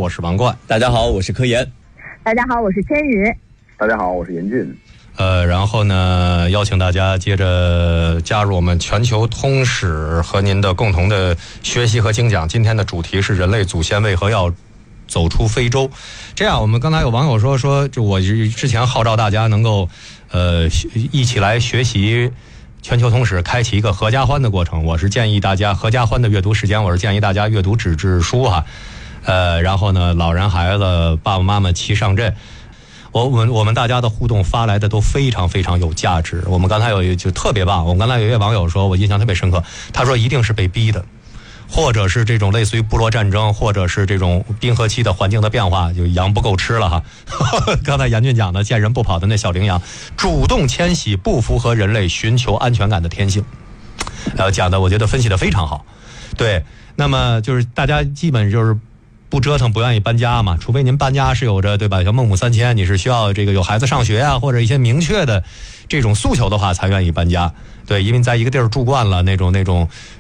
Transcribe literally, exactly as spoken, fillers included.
我是王冠。 大家好，我是柯岩。 大家好，我是千羽。 大家好，我是严俊。 呃，然后呢，邀请大家接着加入我们全球通史和您的共同的学习和精讲。今天的主题是人类祖先为何要走出非洲。这样，我们刚才有网友说说，就我之前号召大家能够呃一起来学习全球通史，开启一个合家欢的过程。我是建议大家合家欢的阅读时间，我是建议大家阅读纸质书哈。呃，然后呢，老人孩子爸爸妈妈齐上阵。我们我们大家的互动发来的都非常非常有价值。我们刚才有一就特别棒，我们刚才有一位网友说，我印象特别深刻，他说一定是被逼的，或者是这种类似于部落战争，或者是这种冰河期的环境的变化，就羊不够吃了哈。刚才严俊讲的见人不跑的那小羚羊，主动迁徙不符合人类寻求安全感的天性。呃，讲的我觉得分析的非常好。对，那么就是大家基本就是不折腾，不愿意搬家嘛，除非您搬家是有着对吧，像孟母三迁，你是需要这个有孩子上学啊，或者一些明确的这种诉求的话才愿意搬家。对，因为在一个地儿住惯了，那种那种